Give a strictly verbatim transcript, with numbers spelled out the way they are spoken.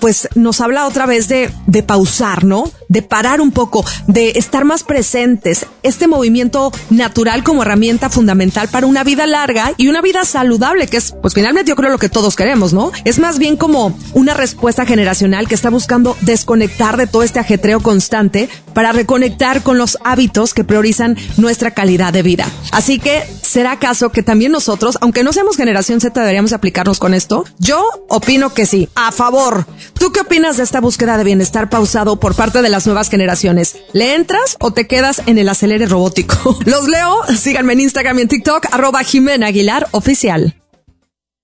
pues nos habla otra vez de, de pausar, ¿no? De parar un poco, de estar más presentes. Este movimiento natural como herramienta fundamental para una vida larga y una vida saludable, que es, pues finalmente yo creo lo que todos queremos, ¿no? Es más bien como una respuesta generacional que está buscando desconectar de todo este ajetreo constante para reconectar con los hábitos que priorizan nuestra calidad de vida. Así que, ¿será acaso que también nosotros, aunque no seamos generación Z, deberíamos aplicarnos con esto? Yo opino que sí, a favor. ¿Tú qué opinas de esta búsqueda de bienestar pausado por parte de las nuevas generaciones? ¿Le entras o te quedas en el acelere robótico? Los leo, síganme en Instagram y en TikTok, arroba Jimena Aguilar Oficial.